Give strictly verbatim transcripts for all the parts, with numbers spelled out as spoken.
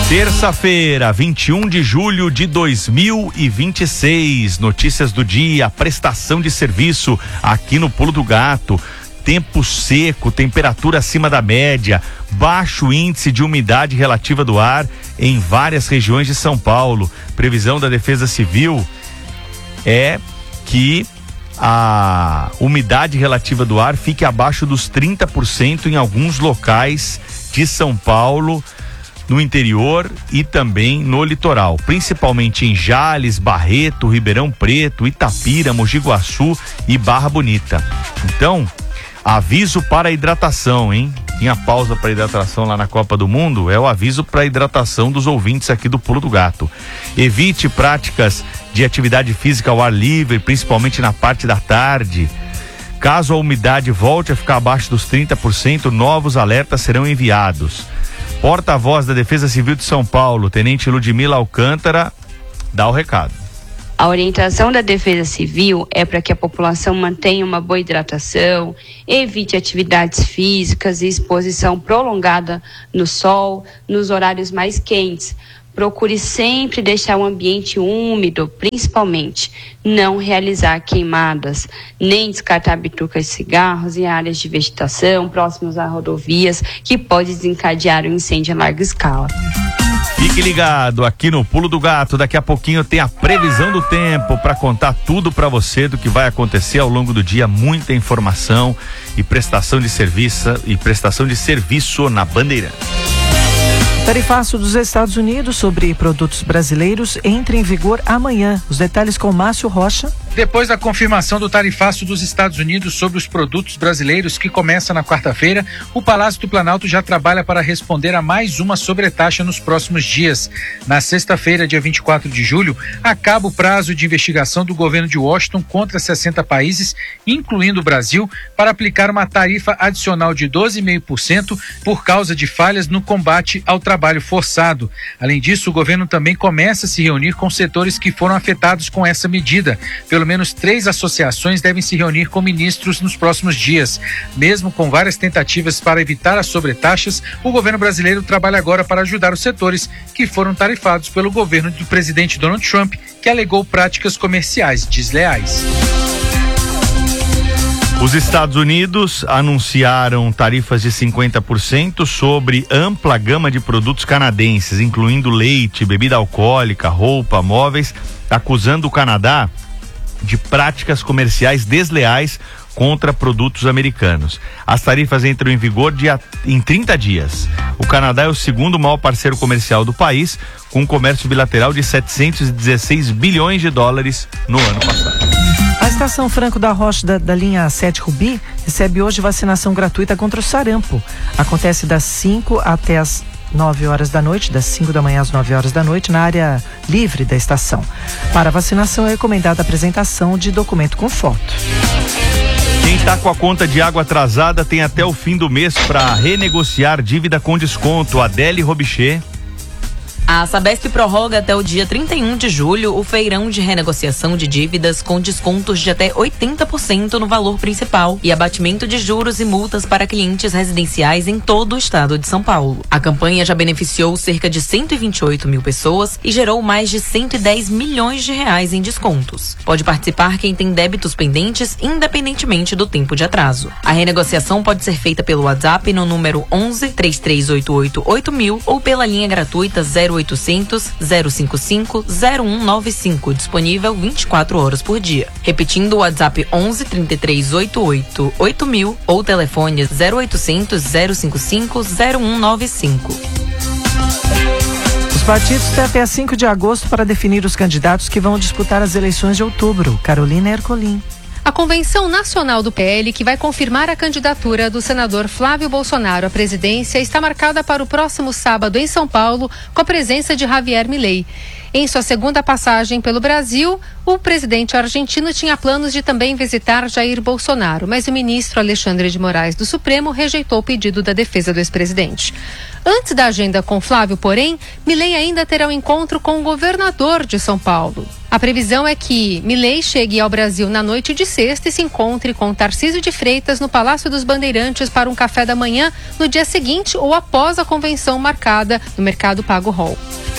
Terça-feira, vinte e um de julho de dois mil e vinte e seis. Notícias do dia, prestação de serviço aqui no Pulo do Gato. Tempo seco, temperatura acima da média, baixo índice de umidade relativa do ar em várias regiões de São Paulo. Previsão da Defesa Civil é que a umidade relativa do ar fique abaixo dos trinta por cento em alguns locais de São Paulo, no interior e também no litoral, principalmente em Jales, Barreto, Ribeirão Preto, Itapira, Mogi Guaçu e Barra Bonita. Então, aviso para hidratação, hein? Tinha pausa para hidratação lá na Copa do Mundo, é o aviso para hidratação dos ouvintes aqui do Pulo do Gato. Evite práticas de atividade física ao ar livre, principalmente na parte da tarde. Caso a umidade volte a ficar abaixo dos trinta por cento, novos alertas serão enviados. Porta-voz da Defesa Civil de São Paulo, Tenente Ludmila Alcântara, dá o recado. A orientação da Defesa Civil é para que a população mantenha uma boa hidratação, evite atividades físicas e exposição prolongada no sol, nos horários mais quentes. Procure sempre deixar o ambiente úmido, principalmente não realizar queimadas, nem descartar bitucas de cigarros em áreas de vegetação próximas a rodovias, que pode desencadear um incêndio em larga escala. Fique ligado aqui no Pulo do Gato, daqui a pouquinho tem a previsão do tempo para contar tudo para você do que vai acontecer ao longo do dia, muita informação e prestação de serviço e prestação de serviço na Bandeirante. Tarifaço dos Estados Unidos sobre produtos brasileiros entra em vigor amanhã. Os detalhes com Márcio Rocha. Depois da confirmação do tarifaço dos Estados Unidos sobre os produtos brasileiros, que começa na quarta-feira, o Palácio do Planalto já trabalha para responder a mais uma sobretaxa nos próximos dias. Na sexta-feira, dia vinte e quatro de julho, acaba o prazo de investigação do governo de Washington contra sessenta países, incluindo o Brasil, para aplicar uma tarifa adicional de doze vírgula cinco por cento por causa de falhas no combate ao trabalho forçado. Além disso, o governo também começa a se reunir com setores que foram afetados com essa medida. Pelo menos três associações devem se reunir com ministros nos próximos dias. Mesmo com várias tentativas para evitar as sobretaxas, o governo brasileiro trabalha agora para ajudar os setores que foram tarifados pelo governo do presidente Donald Trump, que alegou práticas comerciais desleais. Os Estados Unidos anunciaram tarifas de cinquenta por cento sobre ampla gama de produtos canadenses, incluindo leite, bebida alcoólica, roupa, móveis, acusando o Canadá de práticas comerciais desleais contra produtos americanos. As tarifas entram em vigor de, em trinta dias. O Canadá é o segundo maior parceiro comercial do país, com um comércio bilateral de setecentos e dezesseis bilhões de dólares no ano passado. A Estação Franco da Rocha da, da linha sete Rubi recebe hoje vacinação gratuita contra o sarampo. Acontece das cinco até as nove horas da noite, das cinco da manhã às nove horas da noite, na área livre da estação. Para vacinação é recomendada a apresentação de documento com foto. Quem está com a conta de água atrasada tem até o fim do mês para renegociar dívida com desconto. Adele Robichê. A Sabesp prorroga até o dia trinta e um de julho o feirão de renegociação de dívidas com descontos de até oitenta por cento no valor principal e abatimento de juros e multas para clientes residenciais em todo o estado de São Paulo. A campanha já beneficiou cerca de cento e vinte e oito mil pessoas e gerou mais de cento e dez milhões de reais em descontos. Pode participar quem tem débitos pendentes, independentemente do tempo de atraso. A renegociação pode ser feita pelo WhatsApp no número onze, três três oito oito, oito mil ou pela linha gratuita zero oitocentos, zero cinco cinco, zero um nove cinco, disponível vinte e quatro horas por dia. Repetindo, o WhatsApp onze, trinta e três oito oito, oito mil ou telefone zero oitocentos, zero cinco cinco, zero um nove cinco. Os partidos têm até cinco de agosto para definir os candidatos que vão disputar as eleições de outubro. Carolina Ercolim. A Convenção Nacional do P L, que vai confirmar a candidatura do senador Flávio Bolsonaro à presidência, está marcada para o próximo sábado em São Paulo, com a presença de Javier Milei. Em sua segunda passagem pelo Brasil, o presidente argentino tinha planos de também visitar Jair Bolsonaro, mas o ministro Alexandre de Moraes do Supremo rejeitou o pedido da defesa do ex-presidente. Antes da agenda com Flávio, porém, Milei ainda terá um encontro com o governador de São Paulo. A previsão é que Milei chegue ao Brasil na noite de sexta e se encontre com Tarcísio de Freitas no Palácio dos Bandeirantes para um café da manhã no dia seguinte ou após a convenção marcada no Mercado Pago Hall.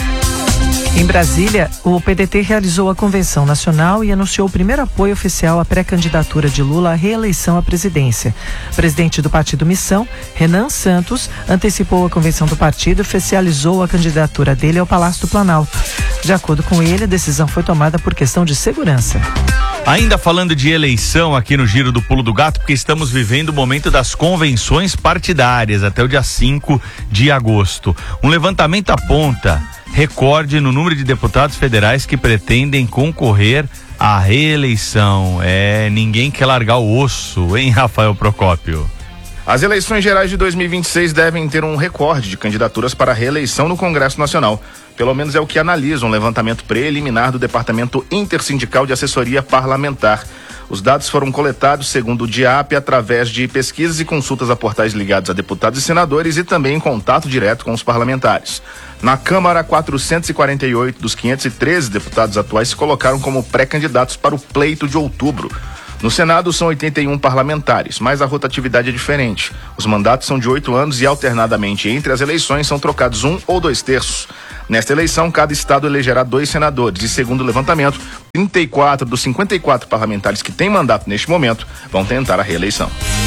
Em Brasília, o P D T realizou a convenção nacional e anunciou o primeiro apoio oficial à pré-candidatura de Lula à reeleição à presidência. O presidente do partido Missão, Renan Santos, antecipou a convenção do partido e oficializou a candidatura dele ao Palácio do Planalto. De acordo com ele, a decisão foi tomada por questão de segurança. Ainda falando de eleição aqui no Giro do Pulo do Gato, porque estamos vivendo o momento das convenções partidárias até o dia cinco de agosto. Um levantamento aponta recorde no número de deputados federais que pretendem concorrer à reeleição. É, ninguém quer largar o osso, hein, Rafael Procópio? As eleições gerais de dois mil e vinte e seis devem ter um recorde de candidaturas para a reeleição no Congresso Nacional. Pelo menos é o que analisa um levantamento preliminar do Departamento Intersindical de Assessoria Parlamentar. Os dados foram coletados, segundo o DIAP, através de pesquisas e consultas a portais ligados a deputados e senadores e também em contato direto com os parlamentares. Na Câmara, quatrocentos e quarenta e oito dos quinhentos e treze deputados atuais se colocaram como pré-candidatos para o pleito de outubro. No Senado são oitenta e um parlamentares, mas a rotatividade é diferente. Os mandatos são de oito anos e alternadamente entre as eleições são trocados um ou dois terços. Nesta eleição, cada estado elegerá dois senadores e, segundo o levantamento, trinta e quatro dos cinquenta e quatro parlamentares que têm mandato neste momento vão tentar a reeleição.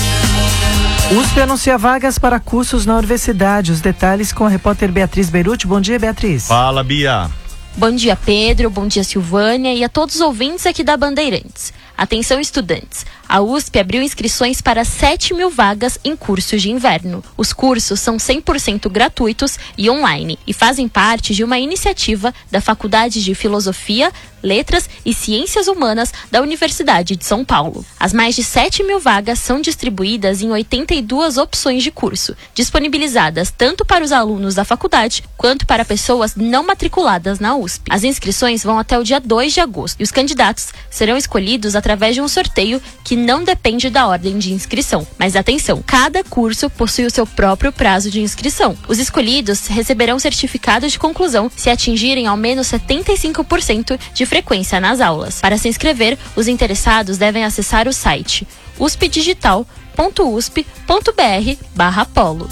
U S P anuncia vagas para cursos na universidade. Os detalhes com a repórter Beatriz Beruti. Bom dia, Beatriz. Fala, Bia. Bom dia, Pedro. Bom dia, Silvânia e a todos os ouvintes aqui da Bandeirantes. Atenção, estudantes. A U S P abriu inscrições para sete mil vagas em cursos de inverno. Os cursos são cem por cento gratuitos e online e fazem parte de uma iniciativa da Faculdade de Filosofia, Letras e Ciências Humanas da Universidade de São Paulo. As mais de sete mil vagas são distribuídas em oitenta e duas opções de curso, disponibilizadas tanto para os alunos da faculdade quanto para pessoas não matriculadas na U S P. As inscrições vão até o dia dois de agosto e os candidatos serão escolhidos através de um sorteio que não depende da ordem de inscrição. Mas atenção, cada curso possui o seu próprio prazo de inscrição. Os escolhidos receberão certificado de conclusão se atingirem ao menos setenta e cinco por cento de frequência nas aulas. Para se inscrever, os interessados devem acessar o site uspdigital ponto usp ponto br barra polo.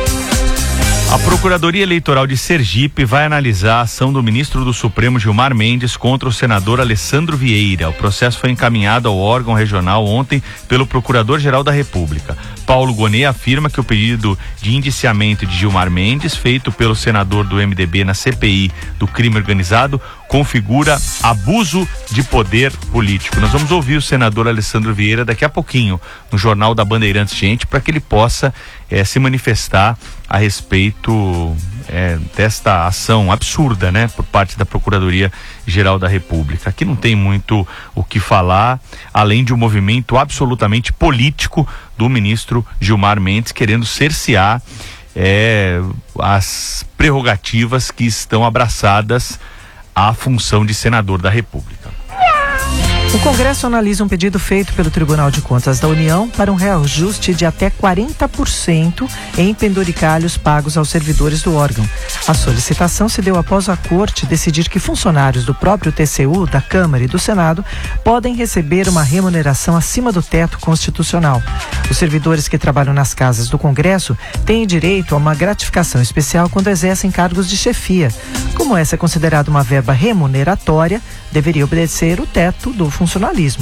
A Procuradoria Eleitoral de Sergipe vai analisar a ação do ministro do Supremo Gilmar Mendes contra o senador Alessandro Vieira. O processo foi encaminhado ao órgão regional ontem pelo Procurador-Geral da República. Paulo Gonet afirma que o pedido de indiciamento de Gilmar Mendes, feito pelo senador do M D B na C P I do crime organizado, configura abuso de poder político. Nós vamos ouvir o senador Alessandro Vieira daqui a pouquinho no Jornal da Bandeirantes, gente, para que ele possa eh, se manifestar a respeito eh, desta ação absurda, né, por parte da Procuradoria-Geral da República. Aqui não tem muito o que falar, além de um movimento absolutamente político do ministro Gilmar Mendes querendo cercear eh, as prerrogativas que estão abraçadas à função de senador da República. O Congresso analisa um pedido feito pelo Tribunal de Contas da União para um reajuste de até quarenta por cento em penduricalhos pagos aos servidores do órgão. A solicitação se deu após a Corte decidir que funcionários do próprio T C U, da Câmara e do Senado podem receber uma remuneração acima do teto constitucional. Os servidores que trabalham nas casas do Congresso têm direito a uma gratificação especial quando exercem cargos de chefia. Como essa é considerada uma verba remuneratória, deveria obedecer o teto do funcionalismo.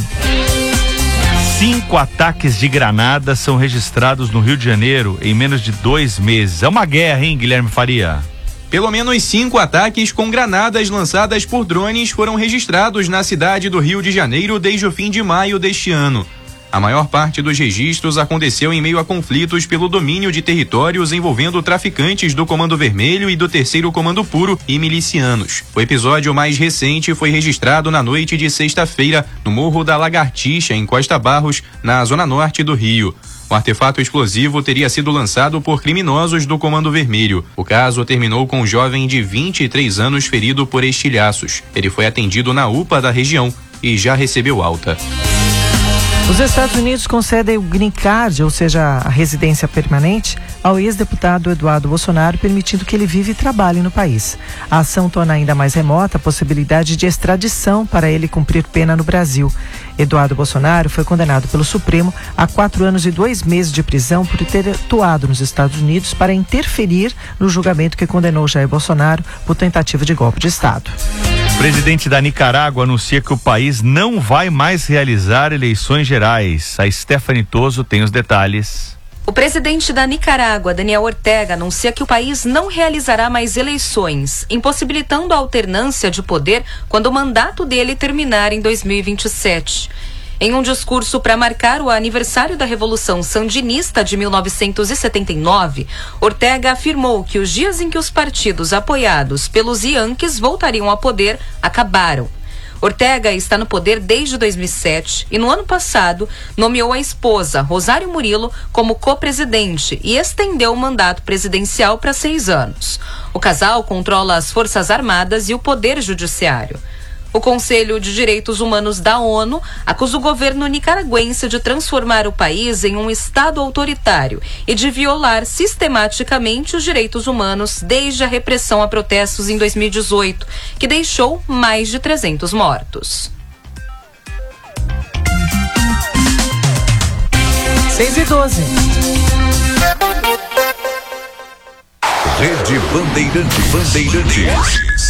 Cinco ataques de granada são registrados no Rio de Janeiro em menos de dois meses. É uma guerra, hein, Guilherme Faria? Pelo menos cinco ataques com granadas lançadas por drones foram registrados na cidade do Rio de Janeiro desde o fim de maio deste ano. A maior parte dos registros aconteceu em meio a conflitos pelo domínio de territórios envolvendo traficantes do Comando Vermelho e do Terceiro Comando Puro e milicianos. O episódio mais recente foi registrado na noite de sexta-feira no Morro da Lagartixa, em Costa Barros, na zona norte do Rio. O artefato explosivo teria sido lançado por criminosos do Comando Vermelho. O caso terminou com um jovem de vinte e três anos ferido por estilhaços. Ele foi atendido na U P A da região e já recebeu alta. Os Estados Unidos concedem o Green Card, ou seja, a residência permanente, ao ex-deputado Eduardo Bolsonaro, permitindo que ele vive e trabalhe no país. A ação torna ainda mais remota a possibilidade de extradição para ele cumprir pena no Brasil. Eduardo Bolsonaro foi condenado pelo Supremo a quatro anos e dois meses de prisão por ter atuado nos Estados Unidos para interferir no julgamento que condenou Jair Bolsonaro por tentativa de golpe de Estado. O presidente da Nicarágua anuncia que o país não vai mais realizar eleições gerais. A Stephanie Toso tem os detalhes. O presidente da Nicarágua, Daniel Ortega, anuncia que o país não realizará mais eleições, impossibilitando a alternância de poder quando o mandato dele terminar em dois mil e vinte e sete. Em um discurso para marcar o aniversário da Revolução Sandinista de mil novecentos e setenta e nove, Ortega afirmou que os dias em que os partidos apoiados pelos Yankees voltariam ao poder acabaram. Ortega está no poder desde dois mil e sete e no ano passado nomeou a esposa, Rosário Murilo, como co-presidente e estendeu o mandato presidencial para seis anos. O casal controla as Forças Armadas e o Poder Judiciário. O Conselho de Direitos Humanos da ONU acusa o governo nicaragüense de transformar o país em um estado autoritário e de violar sistematicamente os direitos humanos desde a repressão a protestos em dois mil e dezoito, que deixou mais de trezentos mortos. seis e doze. Rede Bandeirante Bandeirantes.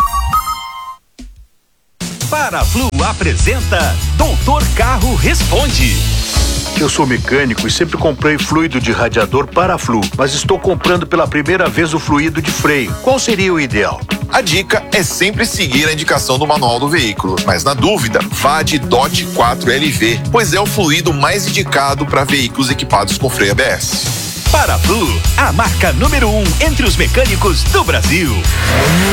Paraflu apresenta Doutor Carro Responde. Eu sou mecânico e sempre comprei fluido de radiador Paraflu, mas estou comprando pela primeira vez o fluido de freio. Qual seria o ideal? A dica é sempre seguir a indicação do manual do veículo, mas na dúvida, vá de D O T quatro L V, pois é o fluido mais indicado para veículos equipados com freio A B S. Paraflu, a marca número um entre os mecânicos do Brasil.